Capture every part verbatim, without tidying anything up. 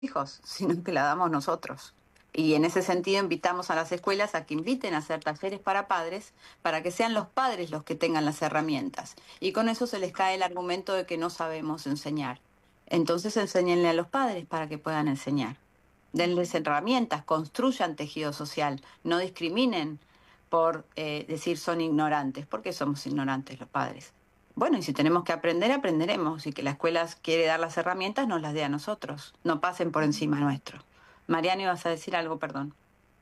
hijos, sino que la damos nosotros. Y en ese sentido invitamos a las escuelas a que inviten a hacer talleres para padres, para que sean los padres los que tengan las herramientas. Y con eso se les cae el argumento de que no sabemos enseñar. Entonces enséñenle a los padres para que puedan enseñar. Denles herramientas, construyan tejido social, no discriminen por eh, decir son ignorantes. ¿Por qué somos ignorantes los padres? Bueno, y si tenemos que aprender, aprenderemos. Y que la escuela quiere dar las herramientas, nos las dé a nosotros. No pasen por encima nuestro. Mariano, ibas a decir algo, perdón.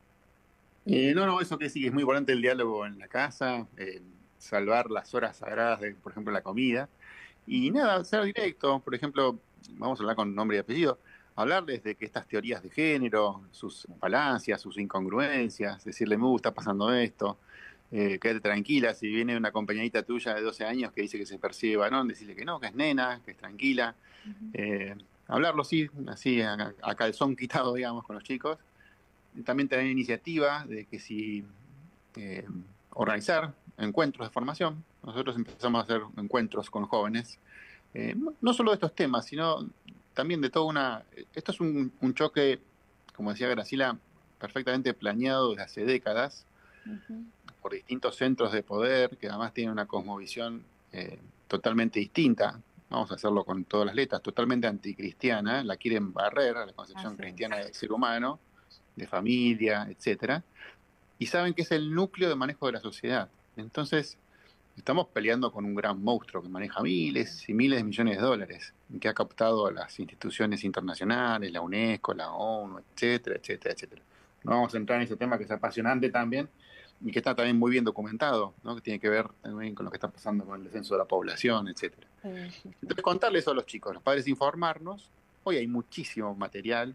Eh, no, no, eso que sí, es muy importante el diálogo en la casa, eh, salvar las horas sagradas de, por ejemplo, la comida. Y nada, ser directo, por ejemplo, vamos a hablar con nombre y apellido, hablarles de que estas teorías de género, sus falacias, sus incongruencias, decirle, me está pasando esto, eh, quédate tranquila, si viene una compañerita tuya de doce años que dice que se percibe varón, decirle que no, que es nena, que es tranquila. Eh, Hablarlo sí, así a, a calzón quitado, digamos, con los chicos. También tener iniciativa de que si eh, organizar encuentros de formación. Nosotros empezamos a hacer encuentros con jóvenes, eh, no, no solo de estos temas, sino también de toda una... Esto es un, un choque, como decía Graciela, perfectamente planeado desde hace décadas Ujú. por distintos centros de poder que además tienen una cosmovisión eh, totalmente distinta. Vamos a hacerlo con todas las letras, totalmente anticristiana, la quieren barrer a la concepción Así cristiana es. del ser humano, de familia, etcétera, y saben que es el núcleo de manejo de la sociedad. Entonces, estamos peleando con un gran monstruo que maneja miles y miles de millones de dólares, que ha captado a las instituciones internacionales, la UNESCO, la ONU, etcétera, etcétera, etcétera. No vamos a entrar en ese tema que es apasionante también y que está también muy bien documentado, ¿no? Que tiene que ver también con lo que está pasando con el descenso de la población, etcétera. Sí, sí, sí. Entonces, contarles eso a los chicos, los padres informarnos. Hoy hay muchísimo material,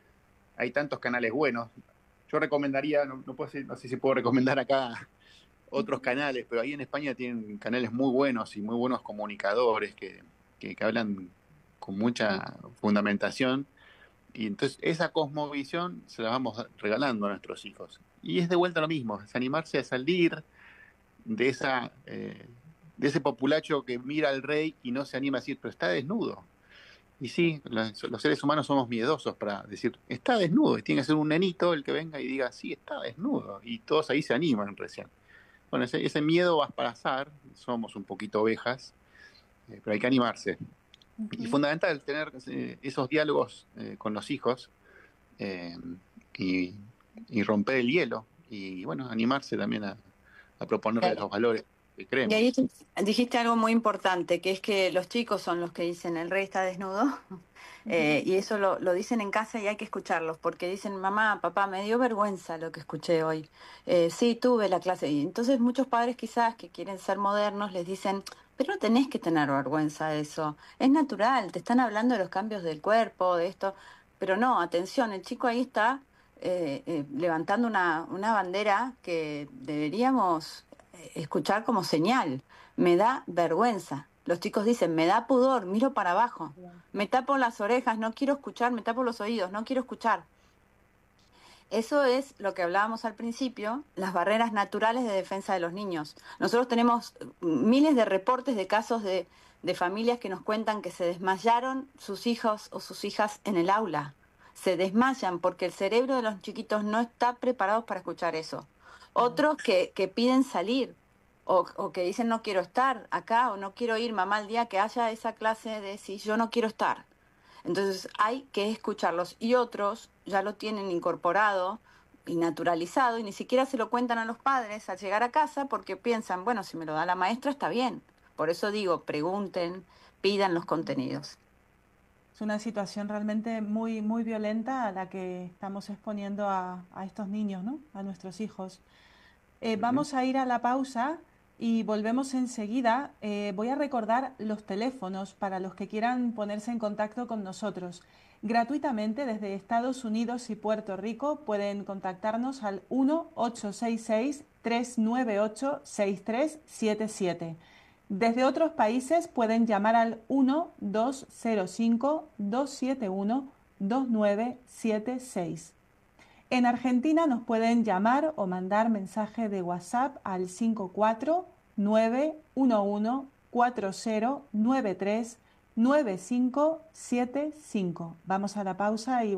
hay tantos canales buenos. Yo recomendaría, no, no, puedo decir, no sé si puedo recomendar acá otros canales, pero ahí en España tienen canales muy buenos y muy buenos comunicadores que, que, que hablan con mucha fundamentación. Y entonces esa cosmovisión se la vamos regalando a nuestros hijos. Y es de vuelta lo mismo, es animarse a salir de, esa, eh, de ese populacho que mira al rey y no se anima a decir, pero está desnudo. Y sí, los, los seres humanos somos miedosos para decir, está desnudo, y tiene que ser un nenito el que venga y diga, sí, está desnudo. Y todos ahí se animan recién. Bueno, ese, ese miedo va a pasar, somos un poquito ovejas, eh, pero hay que animarse. Y Ujú. fundamental tener eh, esos diálogos eh, con los hijos eh, y, y romper el hielo. Y bueno, animarse también a, a proponerles los valores que Y ahí creemos. tú dijiste algo muy importante, que es que los chicos son los que dicen el rey está desnudo, eh, Ujú. y eso lo, lo dicen en casa y hay que escucharlos, porque dicen, mamá, papá, me dio vergüenza lo que escuché hoy. Eh, sí, tuve la clase. Y entonces muchos padres quizás que quieren ser modernos les dicen, pero no tenés que tener vergüenza de eso, es natural, te están hablando de los cambios del cuerpo, de esto, pero no, atención, el chico ahí está eh, eh, levantando una, una bandera que deberíamos eh, escuchar como señal. Me da vergüenza. Los chicos dicen, me da pudor, miro para abajo, Bien. me tapo las orejas, no quiero escuchar, me tapo los oídos, no quiero escuchar. Eso es lo que hablábamos al principio, las barreras naturales de defensa de los niños. Nosotros tenemos miles de reportes de casos de, de familias que nos cuentan que se desmayaron sus hijos o sus hijas en el aula. Se desmayan porque el cerebro de los chiquitos no está preparado para escuchar eso. Claro. Otros que, que piden salir o, o que dicen no quiero estar acá o no quiero ir, mamá, el día que haya esa clase de si yo no quiero estar. Entonces hay que escucharlos y otros ya lo tienen incorporado y naturalizado y ni siquiera se lo cuentan a los padres al llegar a casa porque piensan, bueno, si me lo da la maestra está bien. Por eso digo, pregunten, pidan los contenidos. Es una situación realmente muy, muy violenta a la que estamos exponiendo a, a estos niños, ¿no? A nuestros hijos. Eh, Ujú. vamos a ir a la pausa y volvemos enseguida. Eh, voy a recordar los teléfonos para los que quieran ponerse en contacto con nosotros. Gratuitamente desde Estados Unidos y Puerto Rico pueden contactarnos al uno ocho seis seis, tres nueve ocho, seis tres siete siete. Desde otros países pueden llamar al uno dos cero cinco, dos siete uno, dos nueve siete seis. En Argentina nos pueden llamar o mandar mensaje de WhatsApp al cinco cuatro nueve uno uno cuatro cero nueve tres nueve cinco siete cinco. Vamos a la pausa y